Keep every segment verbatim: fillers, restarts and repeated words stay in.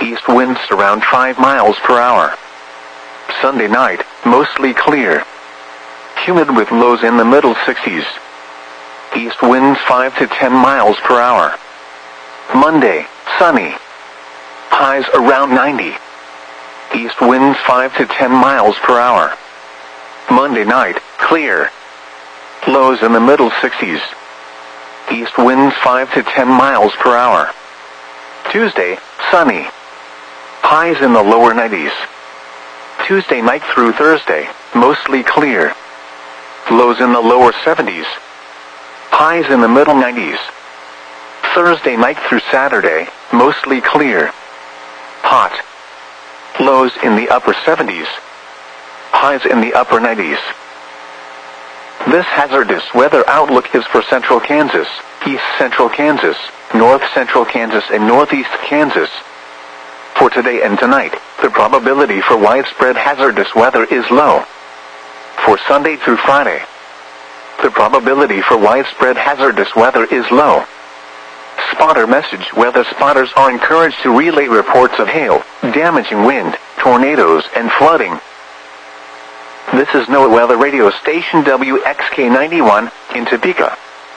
East winds around five miles per hour. Sunday night, mostly clear. Humid with lows in the middle sixties. East winds five to ten miles per hour. Monday, sunny. Highs around ninety. East winds five to ten miles per hour. Monday night, clear. Lows in the middle sixties. East winds five to ten miles per hour. Tuesday, sunny. Highs in the lower nineties. Tuesday night through Thursday, mostly clear. Lows in the lower seventies. Highs in the middle nineties. Thursday night through Saturday, mostly clear. Hot. Lows in the upper seventies. Highs in the upper nineties. This hazardous weather outlook is for central Kansas, east central Kansas, north central Kansas and northeast Kansas. For today and tonight, the probability for widespread hazardous weather is low. For Sunday through Friday, the probability for widespread hazardous weather is low. Spotter message: weather spotters are encouraged to relay reports of hail, damaging wind, tornadoes, and flooding. This is NOAA Weather Radio Station W X K ninety-one in Topeka.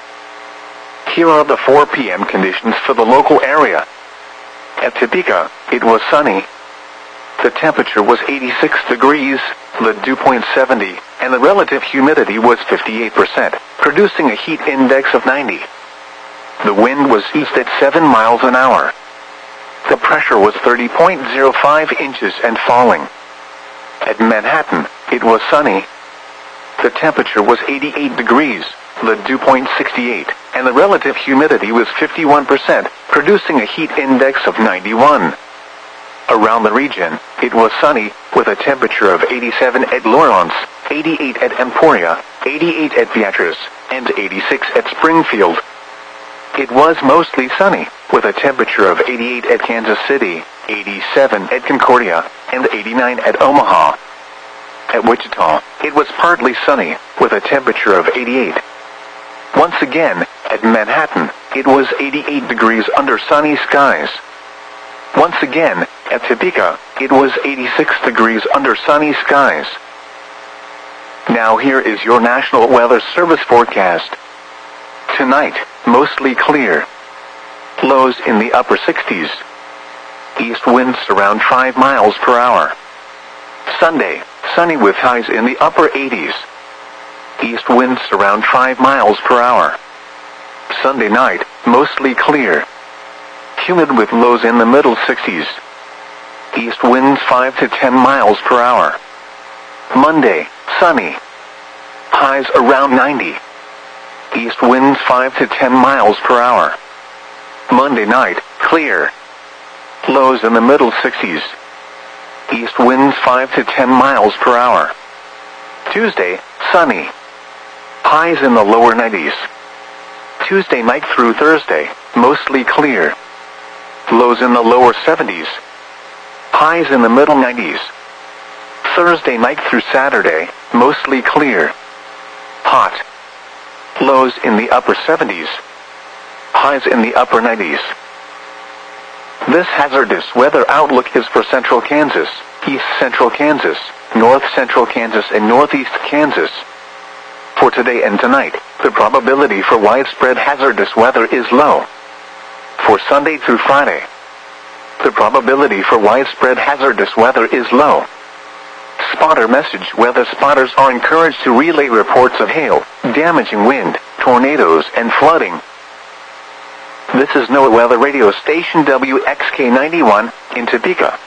Here are the four p m conditions for the local area. At Topeka, it was sunny. The temperature was eighty-six degrees, the dew point seventy, and the relative humidity was fifty-eight percent, producing a heat index of ninety. The wind was east at seven miles an hour. The pressure was thirty point zero five inches and falling. At Manhattan, it was sunny. The temperature was eighty-eight degrees, the dew point sixty-eight, and the relative humidity was fifty-one percent, producing a heat index of ninety-one. Around the region, it was sunny, with a temperature of eighty-seven at Lawrence, eighty-eight at Emporia, eighty-eight at Beatrice, and eighty-six at Springfield. It was mostly sunny, with a temperature of eighty-eight at Kansas City, eighty-seven at Concordia, and eighty-nine at Omaha. At Wichita, it was partly sunny, with a temperature of eighty-eight. Once again, at Manhattan, it was eighty-eight degrees under sunny skies. Once again, at Topeka, it was eighty-six degrees under sunny skies. Now here is your National Weather Service forecast. Tonight, mostly clear. Lows in the upper sixties. East winds around five miles per hour. Sunday, sunny with highs in the upper eighties. East winds around five miles per hour. Sunday night, mostly clear. Humid with lows in the middle sixties. East winds five to ten miles per hour. Monday, sunny. Highs around ninety. East winds five to ten miles per hour. Monday night, clear. Lows in the middle sixties. East winds five to ten miles per hour. Tuesday, sunny. Highs in the lower nineties. Tuesday night through Thursday, mostly clear. Lows in the lower seventies. Highs in the middle nineties. Thursday night through Saturday, mostly clear. Hot. Lows in the upper seventies. Highs in the upper nineties. This hazardous weather outlook is for central Kansas, east central Kansas, north central Kansas and northeast Kansas. For today and tonight, the probability for widespread hazardous weather is low. For Sunday through Friday, the probability for widespread hazardous weather is low. Spotter message: weather spotters are encouraged to relay reports of hail, damaging wind, tornadoes, and flooding. This is NOAA Weather Radio Station W X K ninety-one in Topeka.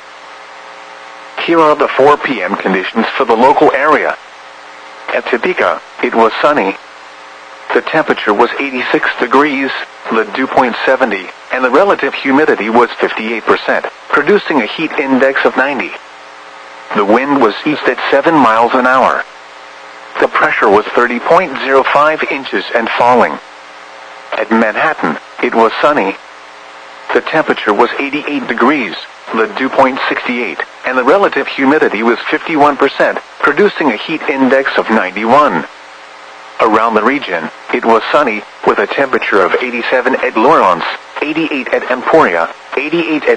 Here are the four p m conditions for the local area. At Topeka, it was sunny. The temperature was eighty-six degrees, the dew point seventy, and the relative humidity was fifty-eight percent, producing a heat index of ninety. The wind was east at seven miles an hour. The pressure was thirty point zero five inches and falling. At Manhattan, it was sunny. The temperature was eighty-eight degrees, the dew point sixty-eight, and the relative humidity was fifty-one percent, producing a heat index of ninety-one. Around the region, it was sunny, with a temperature of eighty-seven at Lawrence, eighty-eight at Emporia, eighty-eight at